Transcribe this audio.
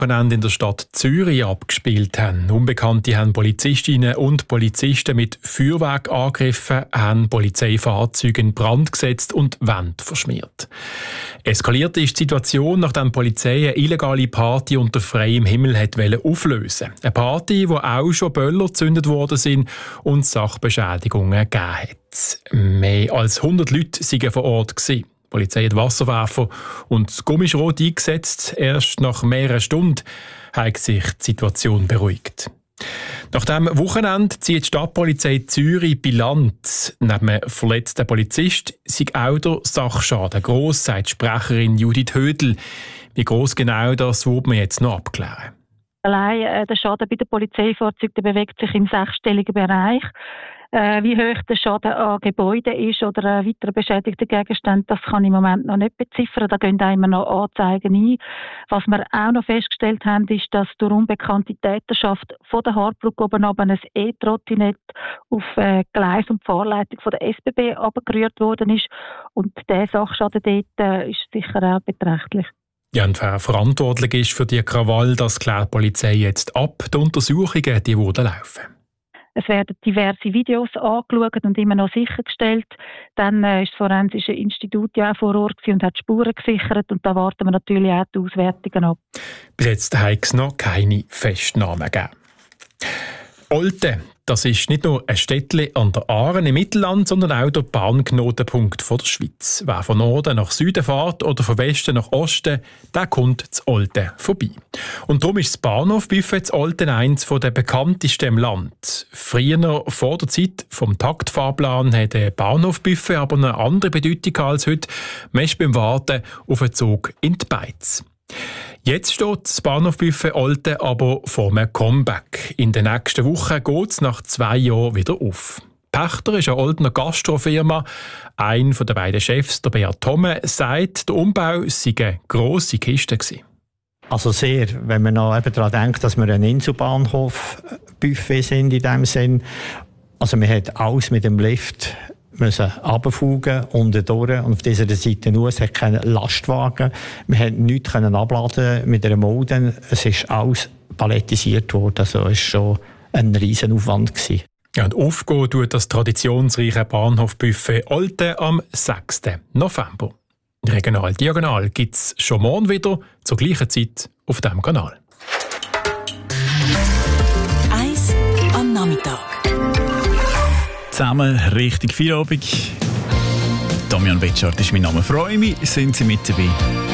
Wochenende in der Stadt Zürich abgespielt haben. Unbekannte haben Polizistinnen und Polizisten mit Feuerwerk angegriffen, haben Polizeifahrzeuge in Brand gesetzt und Wände verschmiert. Eskaliert ist die Situation, nachdem die Polizei eine illegale Party unter freiem Himmel auflösen wollte. Eine Party, wo auch schon Böller gezündet worden sind und Sachbeschädigungen gegeben hat. Mehr als 100 Leute waren vor Ort gewesen. Die Polizei hat Wasserwerfer und Gummischrot eingesetzt. Erst nach mehreren Stunden hat sich die Situation beruhigt. Nach diesem Wochenende zieht die Stadtpolizei Zürich Bilanz. Neben einem verletzten Polizist sei auch der Sachschaden gross, sagt Sprecherin Judith Hödel. Wie gross genau, das wird man jetzt noch abklären. Allein der Schaden bei den Polizeifahrzeugen bewegt sich im sechsstelligen Bereich. Wie hoch der Schaden an Gebäuden ist oder weitere beschädigte Gegenstände, das kann ich im Moment noch nicht beziffern. Da gehen immer noch Anzeigen ein. Was wir auch noch festgestellt haben, ist, dass durch unbekannte Täterschaft von der Hartbrücke oben ein E-Trottinett auf Gleis und Fahrleitung von der SBB abgerührt worden ist. Und der Sachschaden dort ist sicher auch beträchtlich. Ja, und wer verantwortlich ist für die Krawall, das klärt die Polizei jetzt ab. Die Untersuchungen, die wurden laufen. Es werden diverse Videos angeschaut und immer noch sichergestellt. Dann ist das Forensische Institut ja auch vor Ort und hat Spuren gesichert. Und da warten wir natürlich auch die Auswertungen ab. Bis jetzt hat es noch keine Festnahmen gegeben. Olten, das ist nicht nur ein Städtchen an der Aare im Mittelland, sondern auch der Bahnknotenpunkt der Schweiz. Wer von Norden nach Süden fährt oder von Westen nach Osten, der kommt zu Olten vorbei. Und darum ist das Bahnhofbuffet zu Olten eines der bekanntesten im Land. Früher, vor der Zeit vom Taktfahrplan, hat ein Bahnhofbuffet aber eine andere Bedeutung als heute. Meist beim Warten auf einen Zug in die Beiz. Jetzt steht das Bahnhofbuffet Olten aber vor einem Comeback. In den nächsten Wochen geht es nach 2 Jahren wieder auf. Pächter ist eine Oltener Gastrofirma. Einer der beiden Chefs, der Beat Thome, sagt, der Umbau sei eine grosse Kiste gewesen. Also sehr, wenn man noch daran denkt, dass wir ein Inselbahnhof-Buffet sind in dem Sinn. Also man hat alles mit dem Lift müssen runterfugen, unten durch, und auf dieser Seite nur. Es hat keinen Lastwagen. Wir konnten nichts abladen mit einer Molden. Es ist alles palettisiert worden. Also es war schon ein riesen Aufwand gewesen. Ja, und aufgehen tut das traditionsreiche Bahnhofbuffet Olten am 6. November. Regional Diagonal gibt es schon morgen wieder zur gleichen Zeit auf diesem Kanal. 1 am Nachmittag. Zusammen richtig Feierabend. Damian Betschart ist mein Name. Freue mich, sind Sie mit dabei.